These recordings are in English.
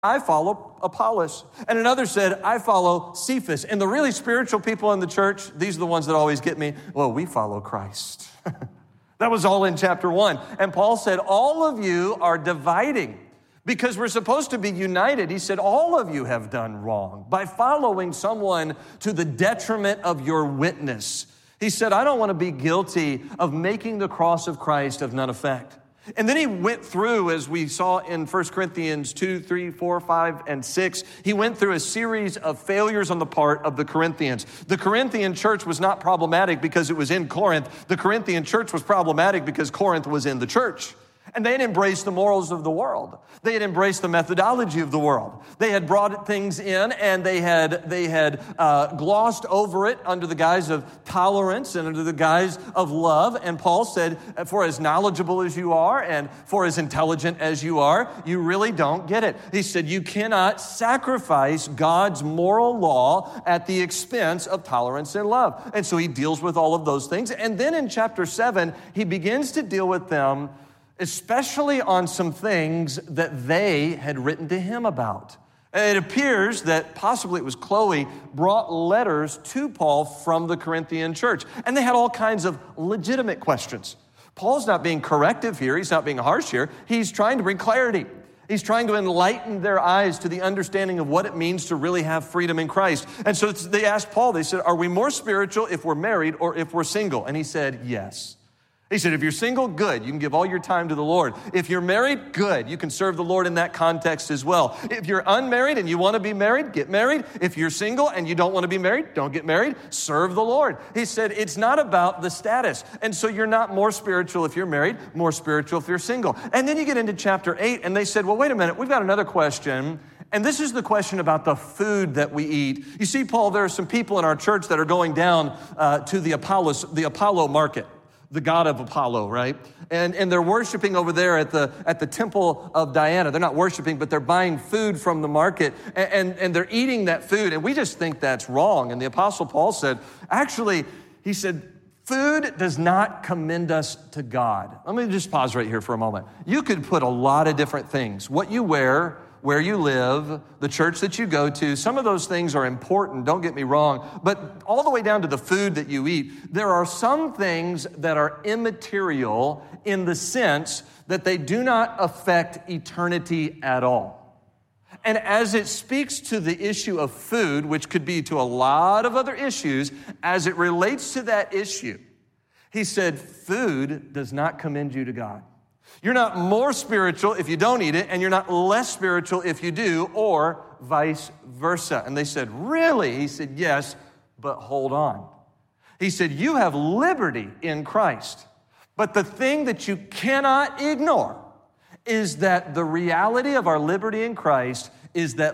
I follow Apollos. And another said, I follow Cephas. And the really spiritual people in the church, these are the ones that always get me. Well, we follow Christ. That was all in chapter 1. And Paul said, all of you are dividing because we're supposed to be united. He said, all of you have done wrong by following someone to the detriment of your witness. He said, I don't want to be guilty of making the cross of Christ of none effect. And then he went through, as we saw in 1 Corinthians 2, 3, 4, 5, and 6, he went through a series of failures on the part of the Corinthians. The Corinthian church was not problematic because it was in Corinth. The Corinthian church was problematic because Corinth was in the church. And they had embraced the morals of the world. They had embraced the methodology of the world. They had brought things in and they had glossed over it under the guise of tolerance and under the guise of love. And Paul said, for as knowledgeable as you are and for as intelligent as you are, you really don't get it. He said, you cannot sacrifice God's moral law at the expense of tolerance and love. And so he deals with all of those things. And then in chapter 7, he begins to deal with them especially on some things that they had written to him about. It appears that possibly it was Chloe brought letters to Paul from the Corinthian church, and they had all kinds of legitimate questions. Paul's not being corrective here. He's not being harsh here. He's trying to bring clarity. He's trying to enlighten their eyes to the understanding of what it means to really have freedom in Christ. And so they asked Paul, they said, are we more spiritual if we're married or if we're single? And he said, yes. He said, if you're single, good. You can give all your time to the Lord. If you're married, good. You can serve the Lord in that context as well. If you're unmarried and you want to be married, get married. If you're single and you don't want to be married, don't get married. Serve the Lord. He said, it's not about the status. And so you're not more spiritual if you're married, more spiritual if you're single. And then you get into chapter 8 and they said, well, wait a minute. We've got another question. And this is the question about the food that we eat. You see, Paul, there are some people in our church that are going down to the Apollo market. The god of Apollo, right? And they're worshiping over there at the temple of Diana. They're not worshiping, but they're buying food from the market, and they're eating that food, and we just think that's wrong. And the Apostle Paul said, actually, he said, food does not commend us to God. Let me just pause right here for a moment. You could put a lot of different things. What you wear, where you live, the church that you go to, some of those things are important, don't get me wrong, but all the way down to the food that you eat, there are some things that are immaterial in the sense that they do not affect eternity at all. And as it speaks to the issue of food, which could be to a lot of other issues, as it relates to that issue, he said, food does not commend you to God. You're not more spiritual if you don't eat it, and you're not less spiritual if you do, or vice versa. And they said, really? He said, yes, but hold on. He said, you have liberty in Christ, but the thing that you cannot ignore is that the reality of our liberty in Christ is that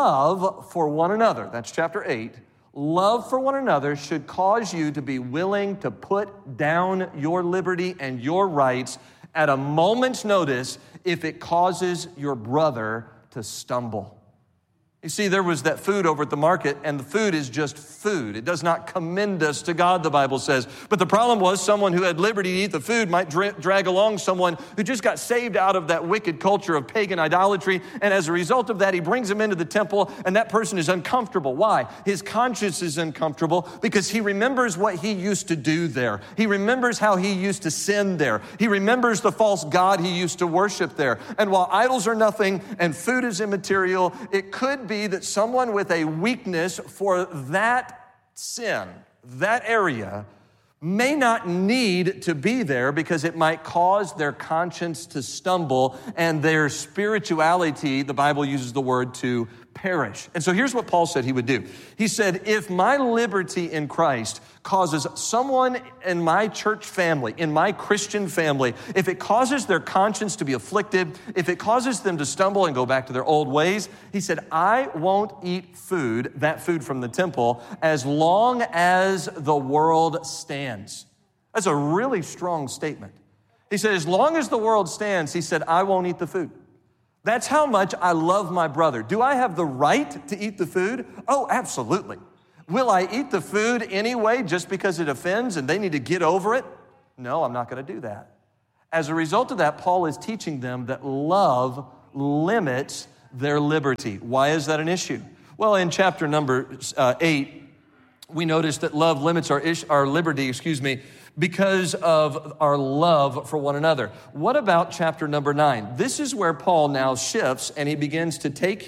love for one another, that's chapter 8, love for one another should cause you to be willing to put down your liberty and your rights at a moment's notice if it causes your brother to stumble. You see, there was that food over at the market, and the food is just food. It does not commend us to God, the Bible says. But the problem was someone who had liberty to eat the food might drag along someone who just got saved out of that wicked culture of pagan idolatry. And as a result of that, he brings him into the temple, and that person is uncomfortable. Why? His conscience is uncomfortable because he remembers what he used to do there. He remembers how he used to sin there. He remembers the false god he used to worship there. And while idols are nothing and food is immaterial, it could be that someone with a weakness for that sin, that area, may not need to be there because it might cause their conscience to stumble and their spirituality, the Bible uses the word, to perish. And so here's what Paul said he would do. He said, if my liberty in Christ causes someone in my church family, in my Christian family, if it causes their conscience to be afflicted, if it causes them to stumble and go back to their old ways, he said, I won't eat food, that food from the temple, as long as the world stands. That's a really strong statement. He said, as long as the world stands, he said, I won't eat the food. That's how much I love my brother. Do I have the right to eat the food? Oh, absolutely. Will I eat the food anyway just because it offends and they need to get over it? No, I'm not going to do that. As a result of that, Paul is teaching them that love limits their liberty. Why is that an issue? Well, in chapter number 8, we notice that love limits our liberty, because of our love for one another. What about chapter number 9? This is where Paul now shifts, and he begins to take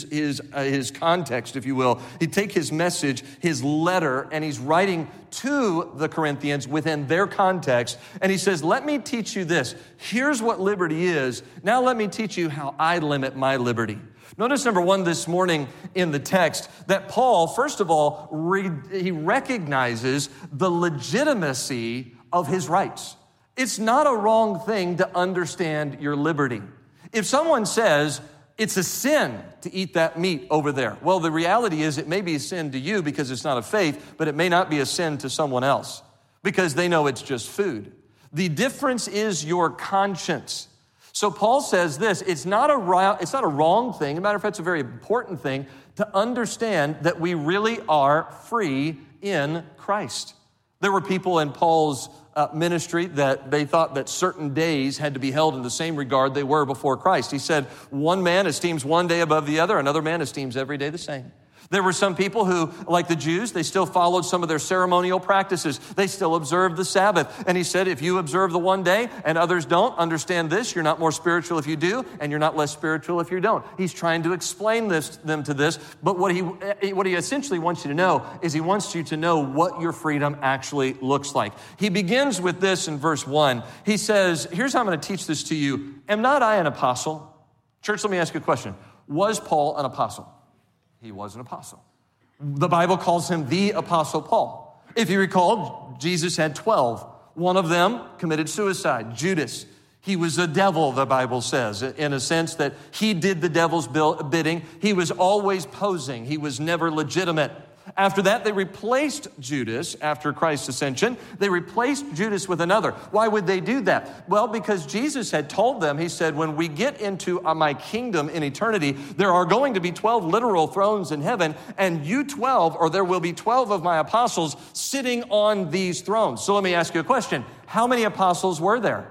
his context, if you will. He take his message, his letter, and he's writing to the Corinthians within their context. And he says, let me teach you this. Here's what liberty is. Now let me teach you how I limit my liberty. Notice number 1 this morning in the text that Paul, first of all, he recognizes the legitimacy of his rights. It's not a wrong thing to understand your liberty. If someone says it's a sin to eat that meat over there, well, the reality is it may be a sin to you because it's not of faith, but it may not be a sin to someone else because they know it's just food. The difference is your conscience. So Paul says this, it's not a wrong thing. As a matter of fact, it's a very important thing to understand that we really are free in Christ. There were people in Paul's ministry that they thought that certain days had to be held in the same regard they were before Christ. He said, one man esteems one day above the other, another man esteems every day the same. There were some people who, like the Jews, they still followed some of their ceremonial practices. They still observed the Sabbath. And he said, if you observe the one day and others don't, understand this, you're not more spiritual if you do, and you're not less spiritual if you don't. He's trying to explain them to this, but what he essentially wants you to know is he wants you to know what your freedom actually looks like. He begins with this in verse 1. He says, here's how I'm going to teach this to you. Am not I an apostle? Church, let me ask you a question. Was Paul an apostle? He was an apostle. The Bible calls him the Apostle Paul. If you recall, Jesus had 12. One of them committed suicide, Judas. He was a devil, the Bible says, in a sense that he did the devil's bidding. He was always posing. He was never legitimate. After that, they replaced Judas, after Christ's ascension, they replaced Judas with another. Why would they do that? Well, because Jesus had told them, he said, when we get into my kingdom in eternity, there are going to be 12 literal thrones in heaven, and you 12, or there will be 12 of my apostles sitting on these thrones. So let me ask you a question. How many apostles were there?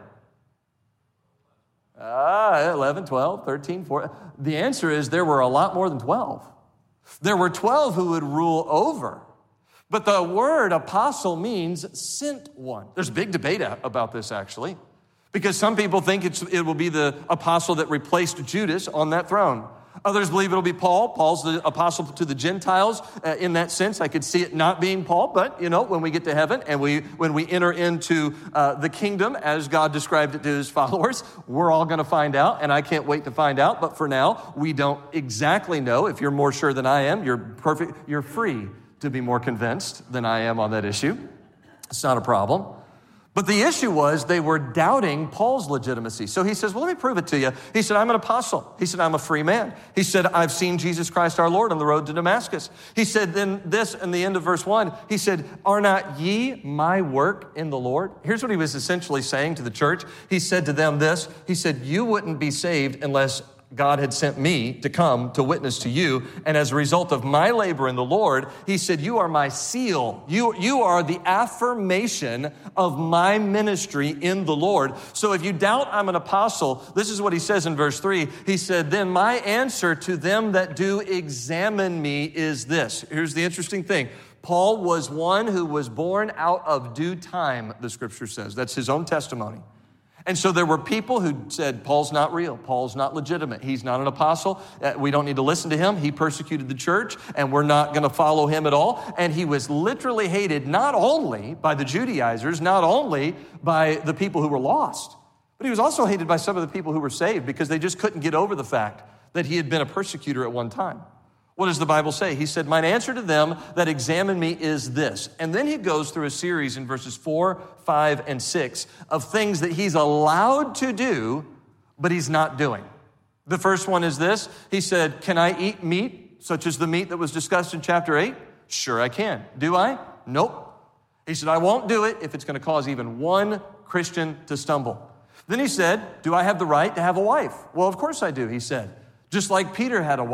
11, 12, 13, 14. The answer is there were a lot more than 12. There were 12 who would rule over. But the word apostle means sent one. There's a big debate about this, actually, because some people think it will be the apostle that replaced Judas on that throne. Others believe it'll be Paul. Paul's the apostle to the Gentiles. In that sense, I could see it not being Paul, but, when we get to heaven and when we enter into the kingdom as God described it to his followers, we're all going to find out, and I can't wait to find out. But for now, we don't exactly know. If you're more sure than I am, you're free to be more convinced than I am on that issue. It's not a problem. But the issue was they were doubting Paul's legitimacy. So he says, well, let me prove it to you. He said, I'm an apostle. He said, I'm a free man. He said, I've seen Jesus Christ our Lord on the road to Damascus. He said, then this in the end of verse 1, he said, are not ye my work in the Lord? Here's what he was essentially saying to the church. He said to them this. He said, you wouldn't be saved unless God had sent me to come to witness to you. And as a result of my labor in the Lord, he said, you are my seal. You are the affirmation of my ministry in the Lord. So if you doubt I'm an apostle, this is what he says in verse 3. He said, then my answer to them that do examine me is this. Here's the interesting thing. Paul was one who was born out of due time, the scripture says. That's his own testimony. And so there were people who said, Paul's not real. Paul's not legitimate. He's not an apostle. We don't need to listen to him. He persecuted the church, and we're not going to follow him at all. And he was literally hated not only by the Judaizers, not only by the people who were lost, but he was also hated by some of the people who were saved because they just couldn't get over the fact that he had been a persecutor at one time. What does the Bible say? He said, mine answer to them that examine me is this. And then he goes through a series in verses 4, 5, and 6 of things that he's allowed to do, but he's not doing. The first one is this. He said, can I eat meat, such as the meat that was discussed in chapter 8? Sure I can. Do I? Nope. He said, I won't do it if it's going to cause even one Christian to stumble. Then he said, do I have the right to have a wife? Well, of course I do, he said. Just like Peter had a wife.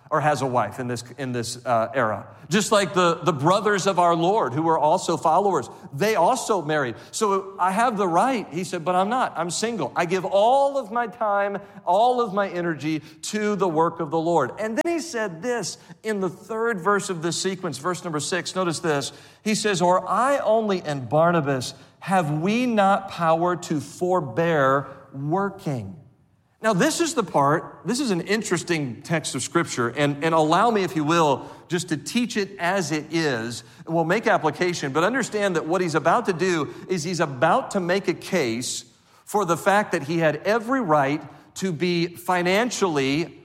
or has a wife in this era. Just like the brothers of our Lord, who were also followers, they also married. So I have the right, he said, but I'm not. I'm single. I give all of my time, all of my energy to the work of the Lord. And then he said this in the third verse of this sequence, verse number 6. Notice this. He says, or I only and Barnabas, have we not power to forbear working? Now, this is an interesting text of Scripture, and allow me, if you will, just to teach it as it is. We'll make application, but understand that what he's about to do is he's about to make a case for the fact that he had every right to be financially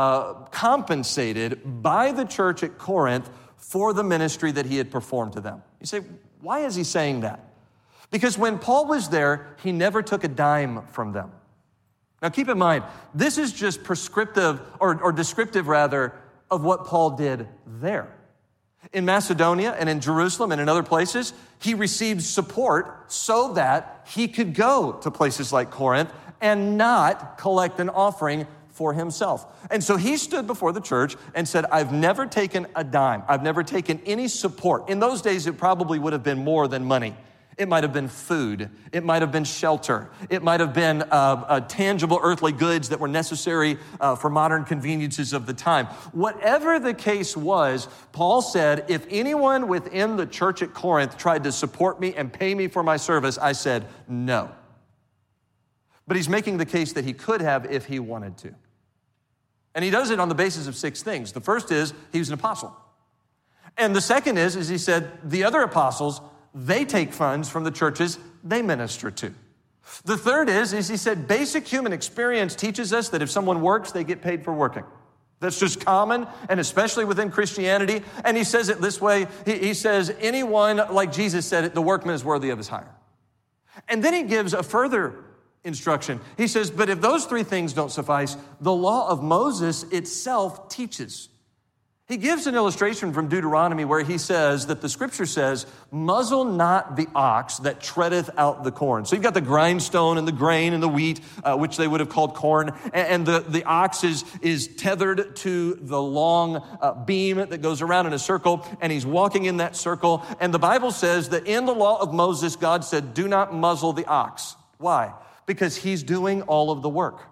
compensated by the church at Corinth for the ministry that he had performed to them. You say, why is he saying that? Because when Paul was there, he never took a dime from them. Now keep in mind, this is just prescriptive or descriptive rather of what Paul did there. In Macedonia and in Jerusalem and in other places, he received support so that he could go to places like Corinth and not collect an offering for himself. And so he stood before the church and said, I've never taken a dime. I've never taken any support. In those days, it probably would have been more than money. It might have been food. It might have been shelter. It might have been tangible earthly goods that were necessary for modern conveniences of the time. Whatever the case was, Paul said, if anyone within the church at Corinth tried to support me and pay me for my service, I said no. But he's making the case that he could have if he wanted to. And he does it on the basis of 6 things. The first is he was an apostle. And the second is he said, the other apostles, they take funds from the churches they minister to. The third is he said, basic human experience teaches us that if someone works, they get paid for working. That's just common, and especially within Christianity. And he says it this way. He says, anyone, like Jesus said it, the workman is worthy of his hire. And then he gives a further instruction. He says, but if those 3 things don't suffice, the law of Moses itself teaches. He gives an illustration from Deuteronomy where he says that the scripture says, muzzle not the ox that treadeth out the corn. So you've got the grindstone and the grain and the wheat, which they would have called corn. And the ox is tethered to the long beam that goes around in a circle, and he's walking in that circle. And the Bible says that in the law of Moses, God said, do not muzzle the ox. Why? Because he's doing all of the work.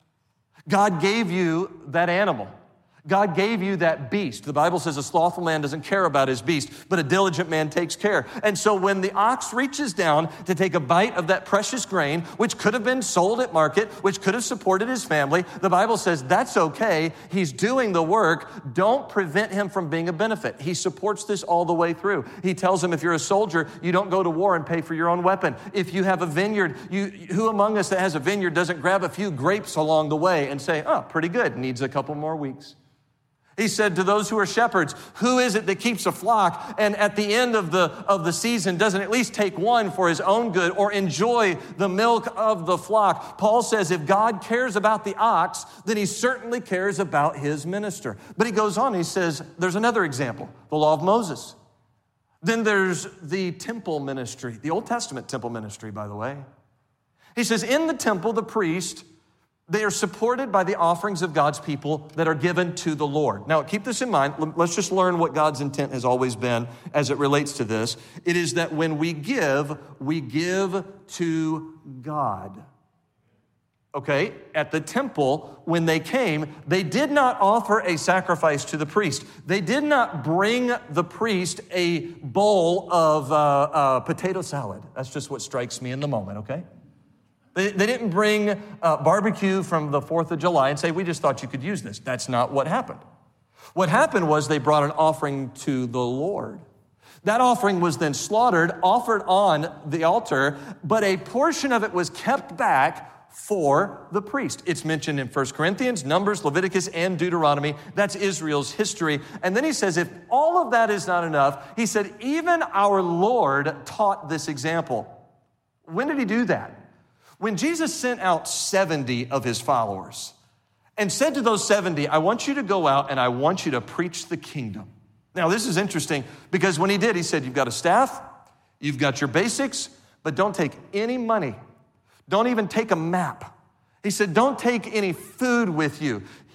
God gave you that animal. God gave you that beast. The Bible says a slothful man doesn't care about his beast, but a diligent man takes care. And so when the ox reaches down to take a bite of that precious grain, which could have been sold at market, which could have supported his family, the Bible says that's okay. He's doing the work. Don't prevent him from being a benefit. He supports this all the way through. He tells him, if you're a soldier, you don't go to war and pay for your own weapon. If you have a vineyard, who among us that has a vineyard doesn't grab a few grapes along the way and say, oh, pretty good, needs a couple more weeks. He said to those who are shepherds, who is it that keeps a flock and at the end of the season doesn't at least take one for his own good or enjoy the milk of the flock? Paul says if God cares about the ox, then he certainly cares about his minister. But he goes on, he says, there's another example, the law of Moses. Then there's the temple ministry, the Old Testament temple ministry, by the way. He says, in the temple, the priest, they are supported by the offerings of God's people that are given to the Lord. Now, keep this in mind. Let's just learn what God's intent has always been as it relates to this. It is that when we give to God. Okay, at the temple, when they came, they did not offer a sacrifice to the priest. They did not bring the priest a bowl of potato salad. That's just what strikes me in the moment, okay? They didn't bring barbecue from the 4th of July and say, we just thought you could use this. That's not what happened. What happened was they brought an offering to the Lord. That offering was then slaughtered, offered on the altar, but a portion of it was kept back for the priest. It's mentioned in 1 Corinthians, Numbers, Leviticus, and Deuteronomy. That's Israel's history. And then he says, if all of that is not enough, he said, even our Lord taught this example. When did he do that? When Jesus sent out 70 of his followers and said to those 70, I want you to go out and I want you to preach the kingdom. Now, this is interesting because when he did, he said, you've got a staff, you've got your basics, but don't take any money. Don't even take a map. He said, don't take any food with you.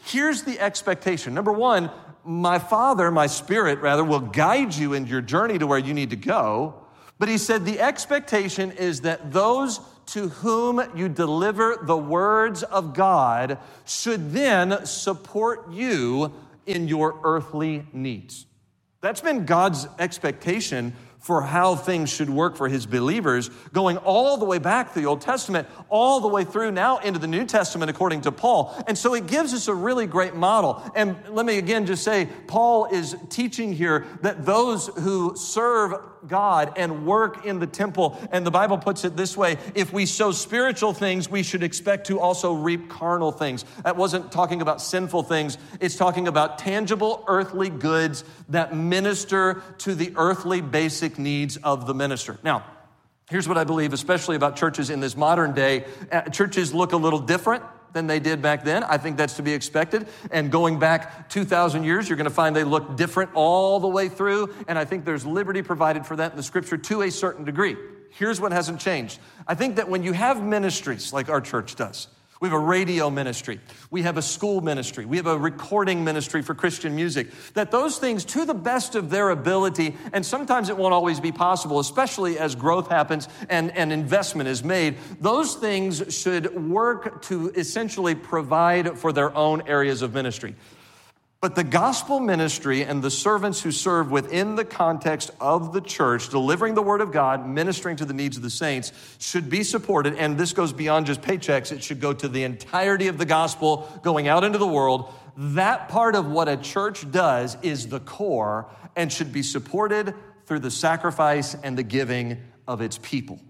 Here's the expectation. Number one, my Spirit, will guide you in your journey to where you need to go. But he said the expectation is that those to whom you deliver the words of God should then support you in your earthly needs. That's been God's expectation for how things should work for his believers, going all the way back to the Old Testament, all the way through now into the New Testament, according to Paul. And so it gives us a really great model. And let me again just say, Paul is teaching here that those who serve God and work in the temple, and the Bible puts it this way, if we sow spiritual things, we should expect to also reap carnal things. That wasn't talking about sinful things. It's talking about tangible earthly goods that minister to the earthly basic needs of the minister. Now, here's what I believe, especially about churches in this modern day. Churches look a little different than they did back then. I think that's to be expected. And going back 2,000 years, you're going to find they look different all the way through. And I think there's liberty provided for that in the scripture to a certain degree. Here's what hasn't changed. I think that when you have ministries like our church does, we have a radio ministry, we have a school ministry, we have a recording ministry for Christian music, that those things, to the best of their ability, and sometimes it won't always be possible, especially as growth happens and investment is made, those things should work to essentially provide for their own areas of ministry. But the gospel ministry and the servants who serve within the context of the church, delivering the word of God, ministering to the needs of the saints, should be supported. And this goes beyond just paychecks. It should go to the entirety of the gospel going out into the world. That part of what a church does is the core and should be supported through the sacrifice and the giving of its people.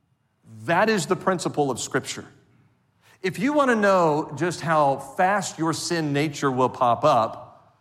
That is the principle of Scripture. If you want to know just how fast your sin nature will pop up,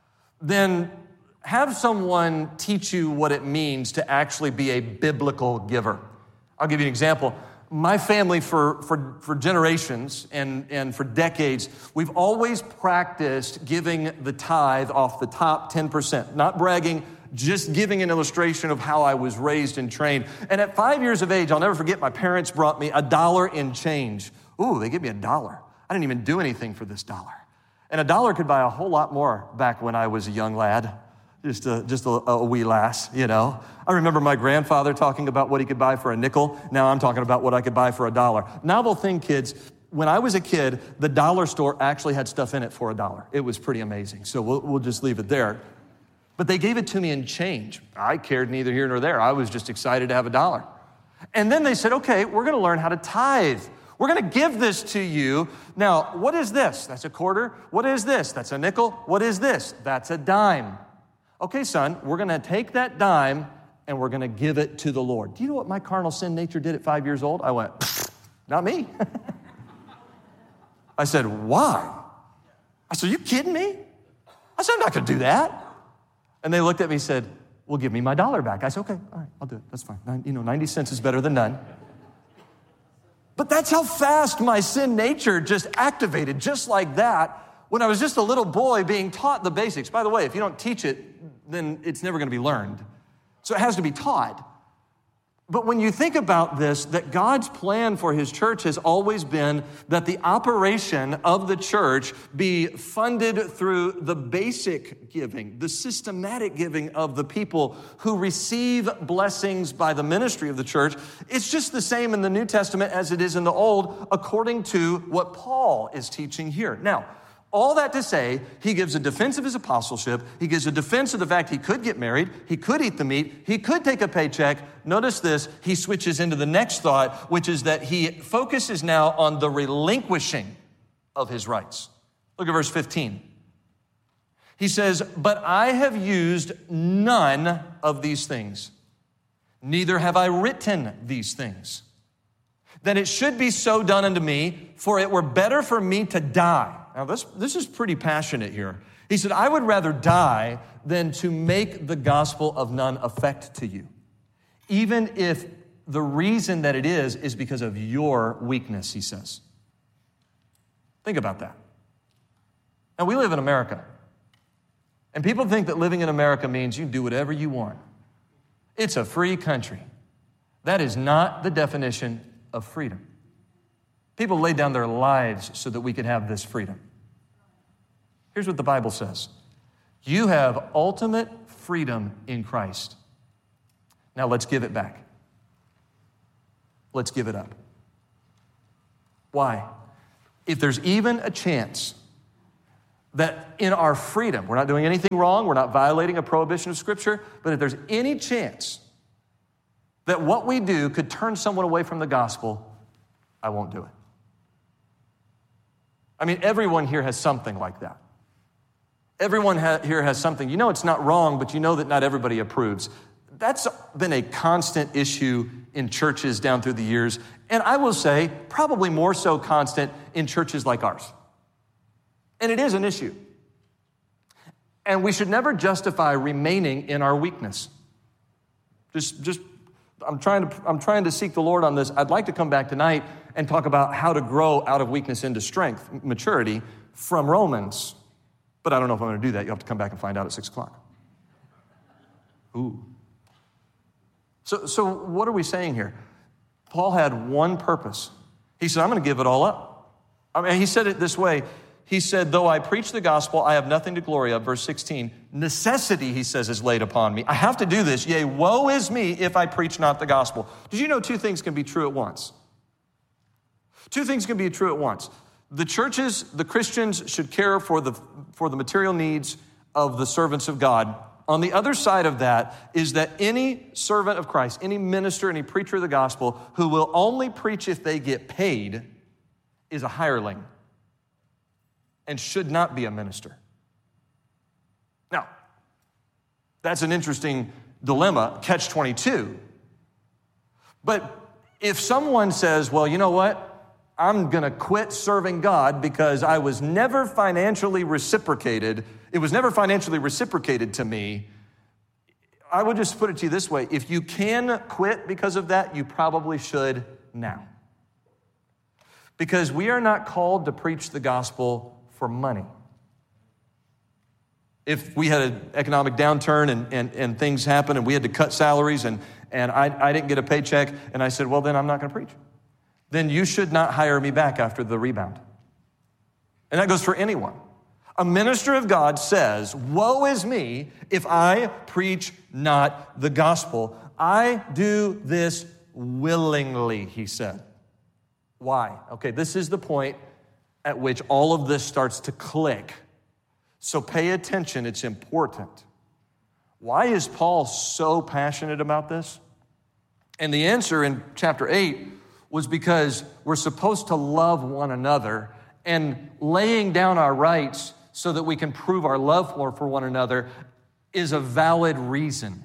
then have someone teach you what it means to actually be a biblical giver. I'll give you an example. My family for generations and for decades, we've always practiced giving the tithe off the top 10%. Not bragging, just giving an illustration of how I was raised and trained. And at 5 years of age, I'll never forget, my parents brought me $1 in change. Ooh, they gave me $1. I didn't even do anything for this $1. And $1 could buy a whole lot more back when I was a young lad, just a wee lass, you know. I remember my grandfather talking about what he could buy for a nickel. Now I'm talking about what I could buy for $1. Novel thing, kids, when I was a kid, the dollar store actually had stuff in it for $1. It was pretty amazing. So we'll just leave it there. But they gave it to me in change. I cared neither here nor there. I was just excited to have $1. And then they said, okay, we're going to learn how to tithe. We're going to give this to you. Now, what is this? That's a quarter. What is this? That's a nickel. What is this? That's a dime. Okay, son, we're going to take that dime and we're going to give it to the Lord. Do you know what my carnal sin nature did at 5 years old? I went, not me. I said, why? I said, are you kidding me? I said, I'm not going to do that. And they looked at me and said, well, give me my $1 back. I said, okay, all right, I'll do it. That's fine. 90 cents is better than none. But that's how fast my sin nature just activated, just like that, when I was just a little boy being taught the basics. By the way, if you don't teach it, then it's never going to be learned. So it has to be taught. But when you think about this, that God's plan for his church has always been that the operation of the church be funded through the basic giving, the systematic giving of the people who receive blessings by the ministry of the church. It's just the same in the New Testament as it is in the Old, according to what Paul is teaching here. Now, all that to say, he gives a defense of his apostleship. He gives a defense of the fact he could get married. He could eat the meat. He could take a paycheck. Notice this. He switches into the next thought, which is that he focuses now on the relinquishing of his rights. Look at verse 15. He says, but I have used none of these things. Neither have I written these things. That it should be so done unto me, for it were better for me to die. Now, this is pretty passionate here. He said, I would rather die than to make the gospel of none effect to you, even if the reason that it is because of your weakness, he says. Think about that. Now, we live in America, and people think that living in America means you can do whatever you want. It's a free country. That is not the definition of freedom. People laid down their lives so that we could have this freedom. Here's what the Bible says. You have ultimate freedom in Christ. Now let's give it back. Let's give it up. Why? If there's even a chance that in our freedom, we're not doing anything wrong, we're not violating a prohibition of Scripture, but if there's any chance that what we do could turn someone away from the gospel, I won't do it. I mean, everyone here has something like that. Everyone here has something. You know it's not wrong, but you know that not everybody approves. That's been a constant issue in churches down through the years, and I will say probably more so constant in churches like ours. And it is an issue. And we should never justify remaining in our weakness. I'm trying to seek the Lord on this. I'd like to come back tonight and talk about how to grow out of weakness into strength, maturity, from Romans. But I don't know if I'm going to do that. You'll have to come back and find out at 6 o'clock. Ooh. So what are we saying here? Paul had one purpose. He said, I'm going to give it all up. I mean, he said it this way. He said, though I preach the gospel, I have nothing to glory of. Verse 16, necessity, he says, is laid upon me. I have to do this. Yea, woe is me if I preach not the gospel. Did you know two things can be true at once? Two things can be true at once. The churches, the Christians should care for the material needs of the servants of God. On the other side of that is that any servant of Christ, any minister, any preacher of the gospel who will only preach if they get paid is a hireling and should not be a minister. Now, that's an interesting dilemma, catch-22. But if someone says, well, you know what? I'm going to quit serving God because I was never financially reciprocated. It was never financially reciprocated to me. I would just put it to you this way. If you can quit because of that, you probably should now. Because we are not called to preach the gospel for money. If we had an economic downturn and things happened and we had to cut salaries and I didn't get a paycheck and I said, well, then I'm not going to preach. Then you should not hire me back after the rebound. And that goes for anyone. A minister of God says, woe is me if I preach not the gospel. I do this willingly, he said. Why? Okay, this is the point at which all of this starts to click. So pay attention, it's important. Why is Paul so passionate about this? And the answer in chapter 8 was because we're supposed to love one another, and laying down our rights so that we can prove our love for one another is a valid reason.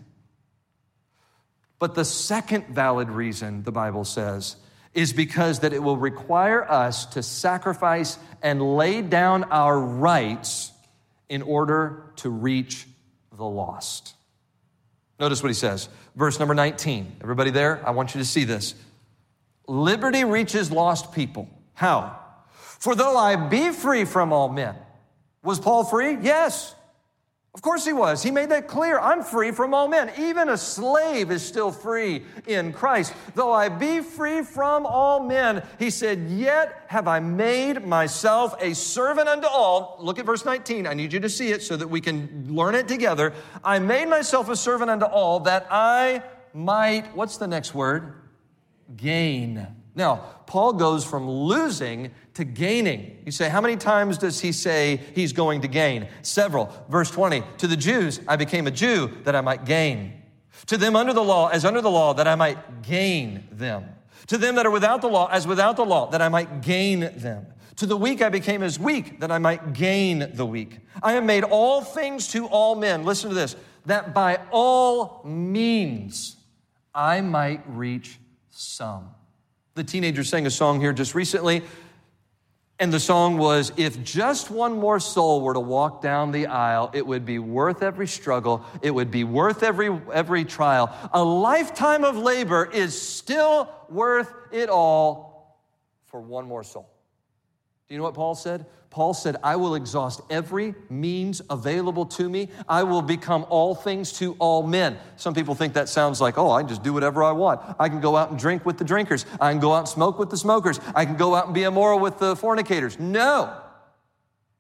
But the second valid reason, the Bible says, is because that it will require us to sacrifice and lay down our rights in order to reach the lost. Notice what he says. Verse number 19. Everybody there? I want you to see this. Liberty reaches lost people. How? For though I be free from all men. Was Paul free? Yes. Of course he was. He made that clear. I'm free from all men. Even a slave is still free in Christ. Though I be free from all men, he said, yet have I made myself a servant unto all. Look at verse 19. I need you to see it so that we can learn it together. I made myself a servant unto all that I might, what's the next word? Gain. Now, Paul goes from losing to gaining. You say, how many times does he say he's going to gain? Several. Verse 20, to the Jews, I became a Jew that I might gain. To them under the law, as under the law, that I might gain them. To them that are without the law, as without the law, that I might gain them. To the weak I became as weak, that I might gain the weak. I have made all things to all men. Listen to this. That by all means I might reach some. The teenagers sang a song here just recently, and the song was, if just one more soul were to walk down the aisle, it would be worth every struggle. It would be worth every trial. A lifetime of labor is still worth it all for one more soul. Do you know what Paul said? Paul said, I will exhaust every means available to me. I will become all things to all men. Some people think that sounds like, I can just do whatever I want. I can go out and drink with the drinkers. I can go out and smoke with the smokers. I can go out and be immoral with the fornicators. No.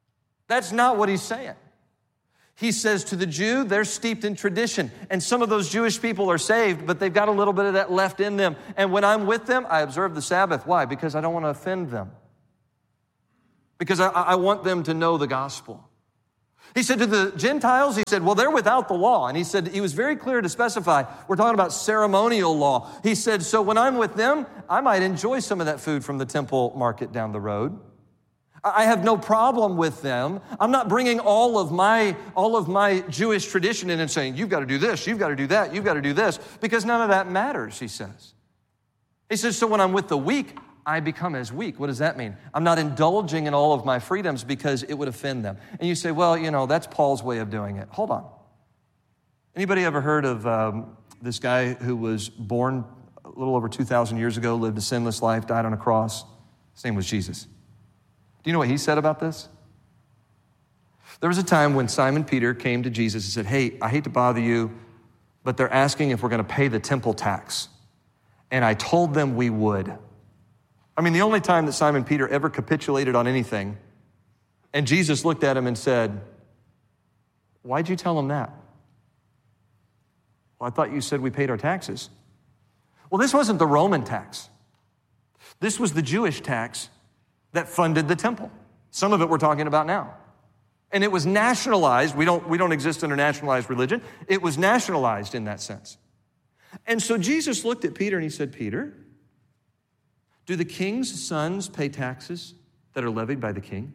That's not what he's saying. He says to the Jew, they're steeped in tradition. And some of those Jewish people are saved, but they've got a little bit of that left in them. And when I'm with them, I observe the Sabbath. Why? Because I don't want to offend them. Because I want them to know the gospel. He said to the Gentiles, he said, well, they're without the law. And he said, he was very clear to specify, we're talking about ceremonial law. He said, so when I'm with them, I might enjoy some of that food from the temple market down the road. I have no problem with them. I'm not bringing all of my Jewish tradition in and saying, you've got to do this, you've got to do that, you've got to do this, because none of that matters, he says. He says, so when I'm with the weak, I become as weak. What does that mean? I'm not indulging in all of my freedoms because it would offend them. And you say, well, that's Paul's way of doing it. Hold on. Anybody ever heard of this guy who was born a little over 2,000 years ago, lived a sinless life, died on a cross? His name was Jesus. Do you know what he said about this? There was a time when Simon Peter came to Jesus and said, hey, I hate to bother you, but they're asking if we're going to pay the temple tax. And I told them we would. I mean, the only time that Simon Peter ever capitulated on anything, and Jesus looked at him and said, why'd you tell him that? Well, I thought you said we paid our taxes. Well, this wasn't the Roman tax. This was the Jewish tax that funded the temple. Some of it we're talking about now. And it was nationalized. We don't exist under nationalized religion. It was nationalized in that sense. And so Jesus looked at Peter and he said, Peter, do the king's sons pay taxes that are levied by the king?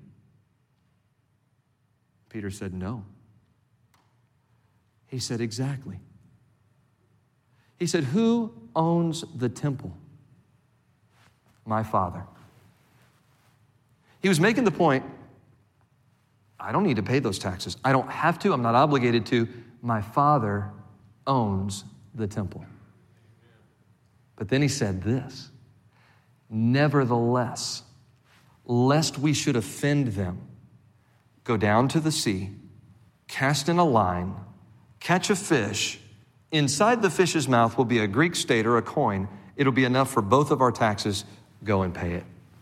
Peter said, no. He said, exactly. He said, who owns the temple? My Father. He was making the point, I don't need to pay those taxes. I don't have to. I'm not obligated to. My Father owns the temple. But then he said this, nevertheless, lest we should offend them, go down to the sea, cast in a line, catch a fish. Inside the fish's mouth will be a Greek state or a coin. It'll be enough for both of our taxes. Go and pay it.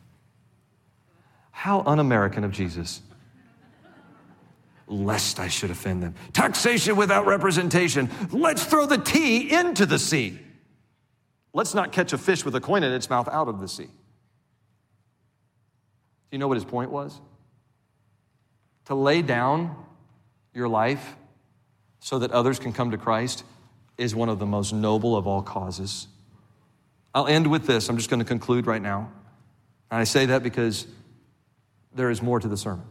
How un-American of Jesus. Lest I should offend them. Taxation without representation. Let's throw the T into the sea. Let's not catch a fish with a coin in its mouth out of the sea. Do you know what his point was? To lay down your life so that others can come to Christ is one of the most noble of all causes. I'll end with this. I'm just going to conclude right now. And I say that because there is more to the sermon.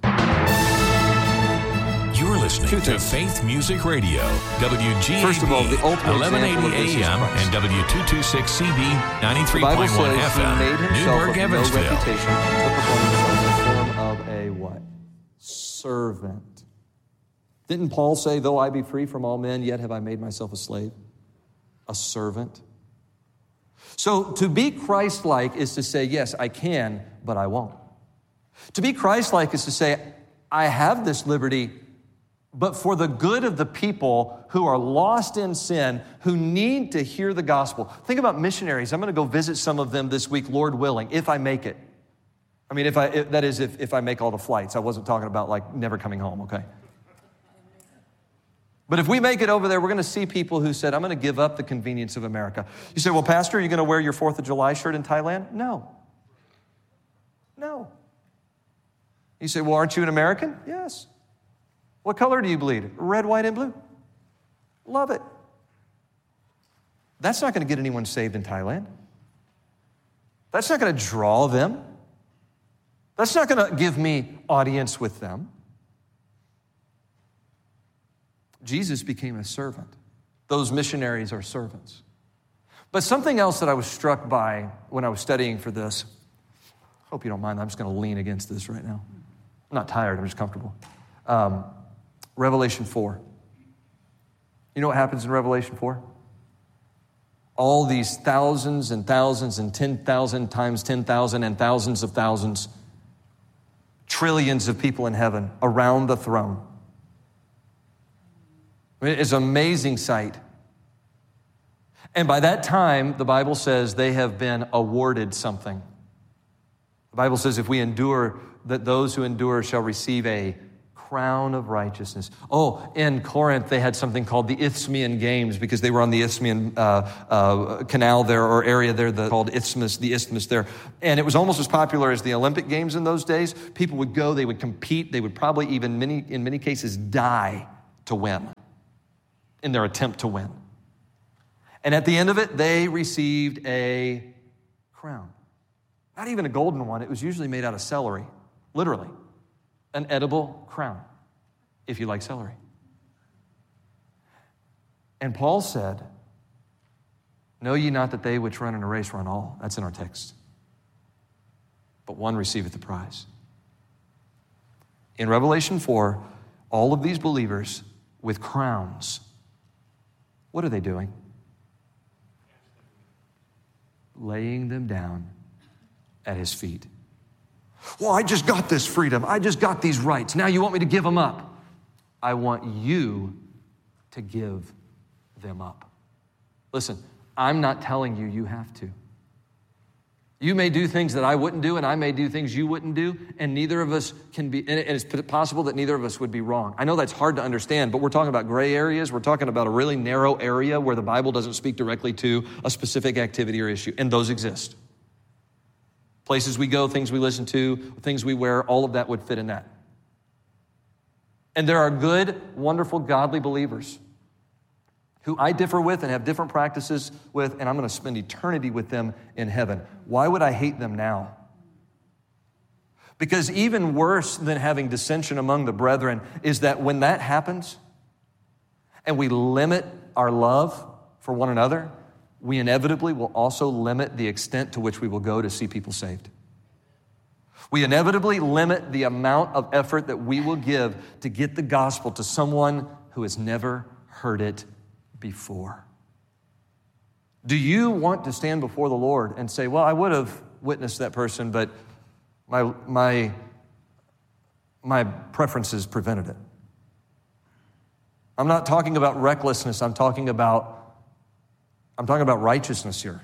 You're listening to Faith Music Radio, WGAB, First of all, the ultimate 1180 AM and W226CB, 93.1 FM, Newburgh, Evansville. No reputation, took upon himself the form of a what? Servant. Didn't Paul say, though I be free from all men, yet have I made myself a slave? A servant. So to be Christ-like is to say, yes, I can, but I won't. To be Christ-like is to say, I have this liberty, but for the good of the people who are lost in sin, who need to hear the gospel. Think about missionaries. I'm going to go visit some of them this week, Lord willing, if I make it. I mean, if I make all the flights. I wasn't talking about like never coming home, okay? But if we make it over there, we're going to see people who said, I'm going to give up the convenience of America. You say, well, Pastor, are you going to wear your 4th of July shirt in Thailand? No. You say, well, aren't you an American? Yes. What color do you bleed? Red, white, and blue. Love it. That's not going to get anyone saved in Thailand. That's not going to draw them. That's not going to give me audience with them. Jesus became a servant. Those missionaries are servants. But something else that I was struck by when I was studying for this, hope you don't mind, I'm just going to lean against this right now. I'm not tired, I'm just comfortable. Revelation 4. You know what happens in Revelation 4? All these thousands and thousands and 10,000 times 10,000 and thousands of thousands, trillions of people in heaven around the throne. It's an amazing sight. And by that time, the Bible says they have been awarded something. The Bible says if we endure, that those who endure shall receive a crown of righteousness. Oh, in Corinth, they had something called the Isthmian Games because they were on the Isthmian canal there, or area there called the isthmus there. And it was almost as popular as the Olympic Games in those days. People would go, they would compete, they would probably even, in many cases, die to win in their attempt to win. And at the end of it, they received a crown. Not even a golden one. It was usually made out of celery, literally. An edible crown, if you like celery. And Paul said, know ye not that they which run in a race run all? That's in our text. But one receiveth the prize. In Revelation 4, all of these believers with crowns, what are they doing? Laying them down at his feet. Well, I just got this freedom. I just got these rights. Now you want me to give them up. I want you to give them up. Listen, I'm not telling you you have to. You may do things that I wouldn't do, and I may do things you wouldn't do, and neither of us can be, and it's possible that neither of us would be wrong. I know that's hard to understand, but we're talking about gray areas. We're talking about a really narrow area where the Bible doesn't speak directly to a specific activity or issue, and those exist. Places we go, things we listen to, things we wear, all of that would fit in that. And there are good, wonderful, godly believers who I differ with and have different practices with, and I'm going to spend eternity with them in heaven. Why would I hate them now? Because even worse than having dissension among the brethren is that when that happens and we limit our love for one another, we inevitably will also limit the extent to which we will go to see people saved. We inevitably limit the amount of effort that we will give to get the gospel to someone who has never heard it before. Do you want to stand before the Lord and say, well, I would have witnessed that person, but my preferences prevented it? I'm not talking about recklessness. I'm talking about righteousness here.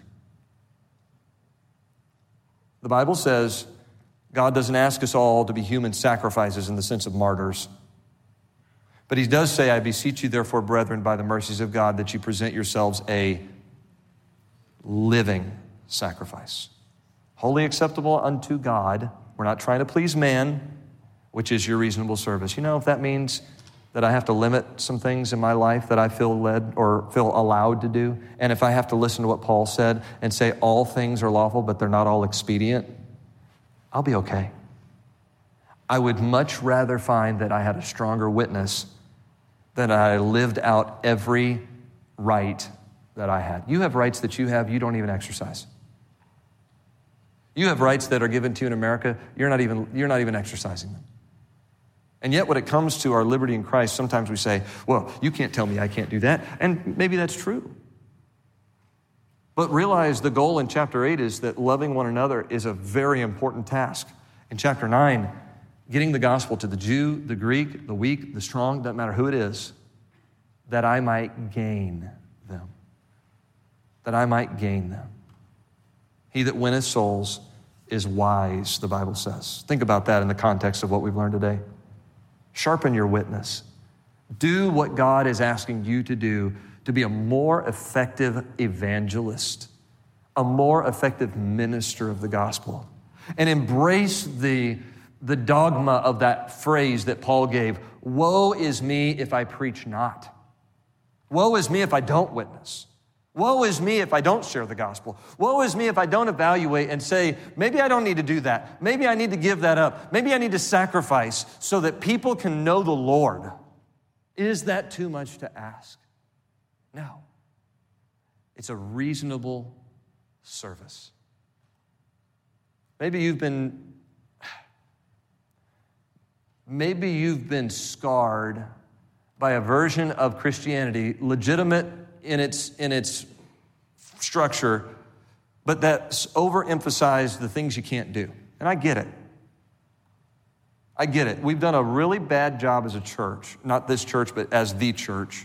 The Bible says God doesn't ask us all to be human sacrifices in the sense of martyrs. But he does say, I beseech you therefore, brethren, by the mercies of God, that you present yourselves a living sacrifice, wholly acceptable unto God. We're not trying to please man, which is your reasonable service. You know, if that means that I have to limit some things in my life that I feel led or feel allowed to do, and if I have to listen to what Paul said and say all things are lawful, but they're not all expedient, I'll be okay. I would much rather find that I had a stronger witness than I lived out every right that I had. You have rights that you don't even exercise. You have rights that are given to you in America, you're not even exercising them. And yet when it comes to our liberty in Christ, sometimes we say, well, you can't tell me I can't do that. And maybe that's true. But realize the goal in chapter 8 is that loving one another is a very important task. In chapter 9, getting the gospel to the Jew, the Greek, the weak, the strong, doesn't matter who it is, that I might gain them. That I might gain them. He that winneth souls is wise, the Bible says. Think about that in the context of what we've learned today. Sharpen your witness. Do what God is asking you to do to be a more effective evangelist, a more effective minister of the gospel. And embrace the dogma of that phrase that Paul gave, woe is me if I preach not. Woe is me if I don't witness. Woe is me if I don't share the gospel. Woe is me if I don't evaluate and say, maybe I don't need to do that. Maybe I need to give that up. Maybe I need to sacrifice so that people can know the Lord. Is that too much to ask? No. It's a reasonable service. Maybe you've been scarred by a version of Christianity, legitimate in its structure, but that's overemphasized the things you can't do. And I get it. We've done a really bad job as a church, not this church, but as the church,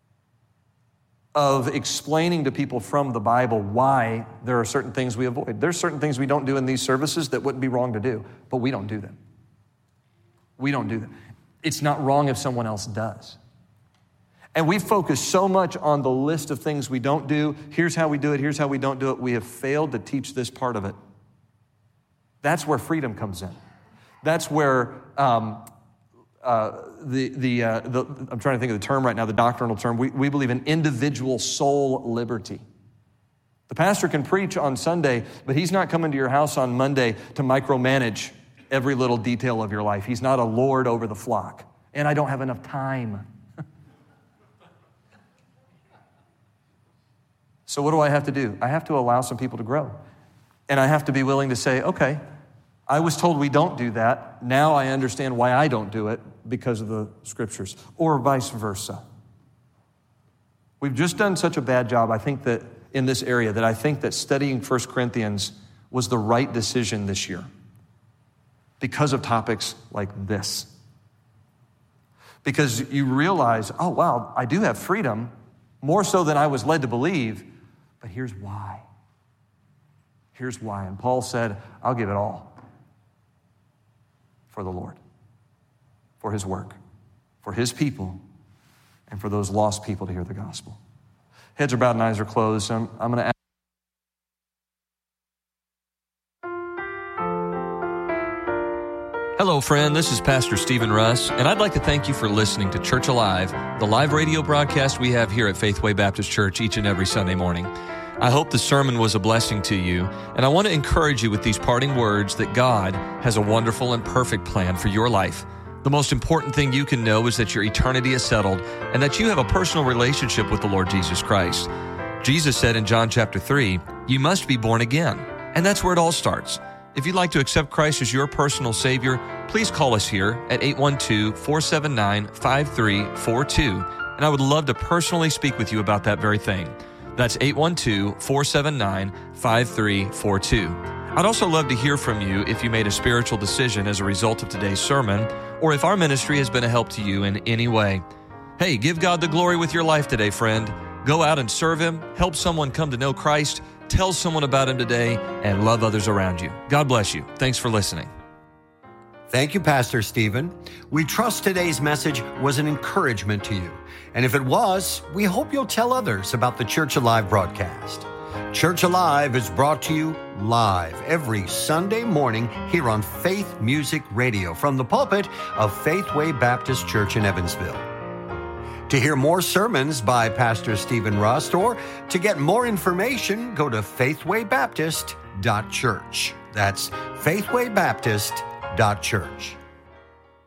of explaining to people from the Bible why there are certain things we avoid. There's certain things we don't do in these services that wouldn't be wrong to do, but we don't do them. We don't do them. It's not wrong if someone else does. And we focus so much on the list of things we don't do. Here's how we do it. Here's how we don't do it. We have failed to teach this part of it. That's where freedom comes in. That's where I'm trying to think of the term right now, the doctrinal term. We believe in individual soul liberty. The pastor can preach on Sunday, but he's not coming to your house on Monday to micromanage every little detail of your life. He's not a lord over the flock. And I don't have enough time. So what do I have to do? I have to allow some people to grow. And I have to be willing to say, okay, I was told we don't do that. Now I understand why I don't do it because of the scriptures, or vice versa. We've just done such a bad job, I think, that in this area, that I think that studying 1 Corinthians was the right decision this year because of topics like this. Because you realize, oh, wow, I do have freedom, more so than I was led to believe, but here's why. Here's why. And Paul said, I'll give it all for the Lord, for his work, for his people, and for those lost people to hear the gospel. Heads are bowed and eyes are closed. I'm going to ask. Hello, friend. This is Pastor Stephen Russ, and I'd like to thank you for listening to Church Alive, the live radio broadcast we have here at Faithway Baptist Church each and every Sunday morning. I hope the sermon was a blessing to you, and I want to encourage you with these parting words that God has a wonderful and perfect plan for your life. The most important thing you can know is that your eternity is settled and that you have a personal relationship with the Lord Jesus Christ. Jesus said in John chapter 3, you must be born again, and that's where it all starts. If you'd like to accept Christ as your personal Savior, please call us here at 812-479-5342, and I would love to personally speak with you about that very thing. That's 812-479-5342. I'd also love to hear from you if you made a spiritual decision as a result of today's sermon, or if our ministry has been a help to you in any way. Hey, give God the glory with your life today, friend. Go out and serve Him, help someone come to know Christ, tell someone about Him today, and love others around you. God bless you. Thanks for listening. Thank you, Pastor Stephen. We trust today's message was an encouragement to you. And if it was, we hope you'll tell others about the Church Alive broadcast. Church Alive is brought to you live every Sunday morning here on Faith Music Radio from the pulpit of Faithway Baptist Church in Evansville. To hear more sermons by Pastor Stephen Rust or to get more information, go to faithwaybaptist.church. That's faithwaybaptist.church.